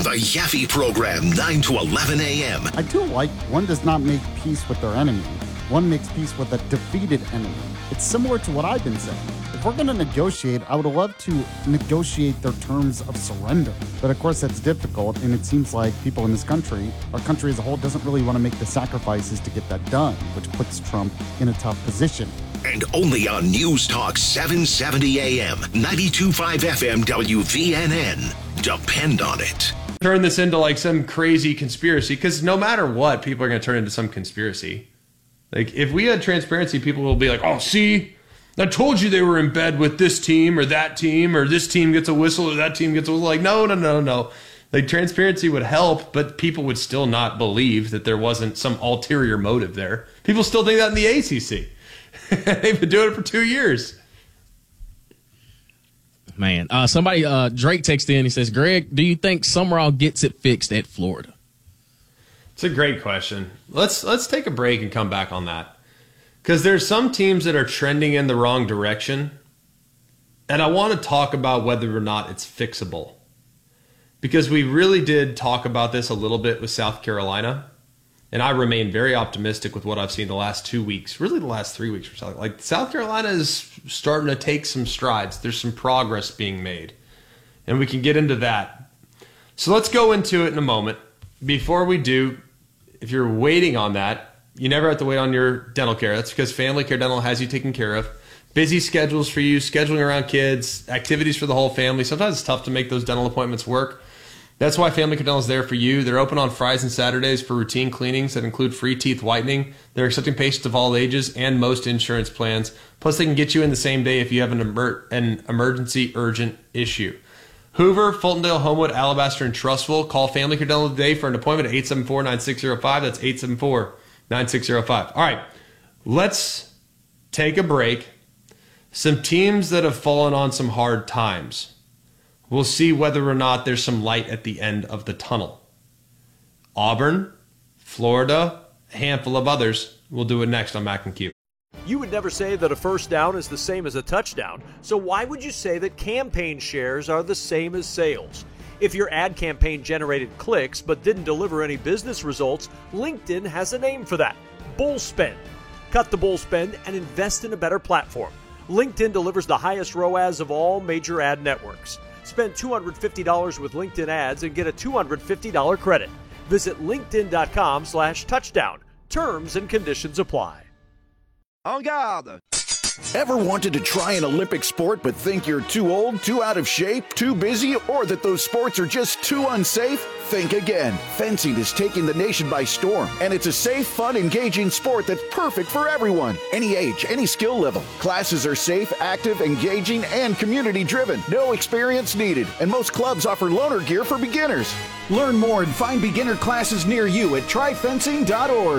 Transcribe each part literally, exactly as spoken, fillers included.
The Yaffe Program, nine to eleven a.m. I do like one does not make peace with their enemy. One makes peace with a defeated enemy. It's similar to what I've been saying. If we're going to negotiate, I would love to negotiate their terms of surrender. But of course, that's difficult, and it seems like people in this country, our country as a whole, doesn't really want to make the sacrifices to get that done, which puts Trump in a tough position. And only on News Talk seven seventy a.m., ninety-two point five F M W V N N. Depend on it. Turn this into like some crazy conspiracy, because no matter what, people are going to turn into some conspiracy. Like, if we had transparency, people will be like, oh, see, I told you they were in bed with this team or that team, or this team gets a whistle or that team gets a whistle. Like, no, no, no, no. Like, transparency would help, but people would still not believe that there wasn't some ulterior motive there. People still think that in the A C C. They've been doing it for two years. Man, uh, somebody, uh, Drake texted in, he says, Greg, do you think Summerall gets it fixed at Florida? It's a great question. Let's let's take a break and come back on that. Because there's some teams that are trending in the wrong direction. And I want to talk about whether or not it's fixable. Because we really did talk about this a little bit with South Carolina. And I remain very optimistic with what I've seen the last two weeks. Really the last three weeks. Like, South Carolina is starting to take some strides. There's some progress being made. And we can get into that. So let's go into it in a moment. Before we do, if you're waiting on that, you never have to wait on your dental care. That's because Family Care Dental has you taken care of. Busy schedules for you, scheduling around kids, activities for the whole family. Sometimes it's tough to make those dental appointments work. That's why Family Care Dental is there for you. They're open on Fridays and Saturdays for routine cleanings that include free teeth whitening. They're accepting patients of all ages and most insurance plans. Plus, they can get you in the same day if you have an, emer- an emergency urgent issue. Hoover, Fultondale, Homewood, Alabaster, and Trussville. Call Family Care Dental today for an appointment at eight seven four, nine six zero five. That's eight seven four, nine six zero five. All right, let's take a break. Some teams that have fallen on some hard times. We'll see whether or not there's some light at the end of the tunnel. Auburn, Florida, a handful of others. We'll do it next on Mac and Q. You would never say that a first down is the same as a touchdown, so why would you say that campaign shares are the same as sales? If your ad campaign generated clicks but didn't deliver any business results, LinkedIn has a name for that: bull spend. Cut the bull spend and invest in a better platform. LinkedIn delivers the highest R O A S of all major ad networks. Spend two hundred fifty dollars with LinkedIn ads and get a two hundred fifty dollars credit. Visit linkedin.com slash touchdown. Terms and conditions apply. En garde! Ever wanted to try an Olympic sport but think you're too old, too out of shape, too busy, or that those sports are just too unsafe? Think again. Fencing is taking the nation by storm, and it's a safe, fun, engaging sport that's perfect for everyone. Any age, any skill level. Classes are safe, active, engaging, and community-driven. No experience needed, and most clubs offer loaner gear for beginners. Learn more and find beginner classes near you at try fencing dot org.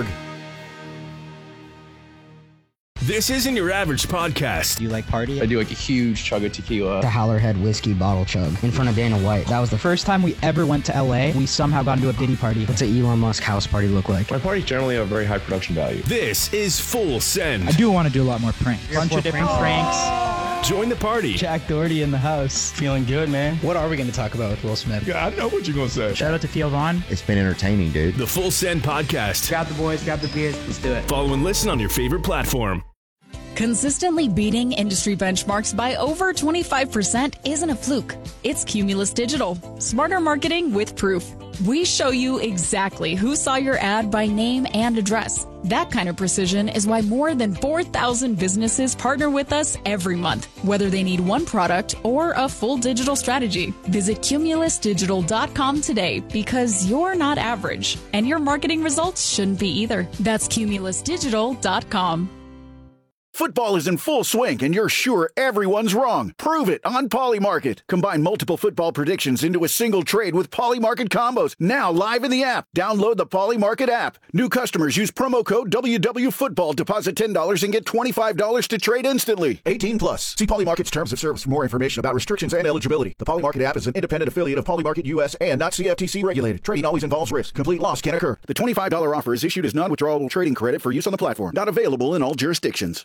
This isn't your average podcast. Do you like party? I do like a huge chug of tequila. The Howlerhead whiskey bottle chug in front of Dana White. That was the first time we ever went to L A. We somehow got into a Diddy party. What's an Elon Musk house party look like? My parties generally have very high production value. This is Full Send. I do want to do a lot more pranks. A bunch of different pranks. Join the party. Jack Doherty in the house. Feeling good, man. What are we going to talk about with Will Smith? Yeah, I know what you're going to say. Shout out to Theo Vaughn. It's been entertaining, dude. The Full Send podcast. Grab the boys, grab the beers. Let's do it. Follow and listen on your favorite platform. Consistently beating industry benchmarks by over twenty-five percent isn't a fluke. It's Cumulus Digital. Smarter marketing with proof. We show you exactly who saw your ad by name and address. That kind of precision is why more than four thousand businesses partner with us every month, whether they need one product or a full digital strategy. Visit cumulus digital dot com today, because you're not average, and your marketing results shouldn't be either. That's cumulus digital dot com. Football is in full swing, and you're sure everyone's wrong. Prove it on Polymarket. Combine multiple football predictions into a single trade with Polymarket combos. Now live in the app. Download the Polymarket app. New customers use promo code W W Football. Deposit ten dollars and get twenty-five dollars to trade instantly. eighteen plus. See Polymarket's terms of service for more information about restrictions and eligibility. The Polymarket app is an independent affiliate of Polymarket U S and not C F T C regulated. Trading always involves risk. Complete loss can occur. The twenty-five dollars offer is issued as non-withdrawable trading credit for use on the platform. Not available in all jurisdictions.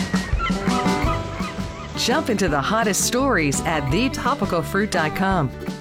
Jump into the hottest stories at the topical fruit dot com.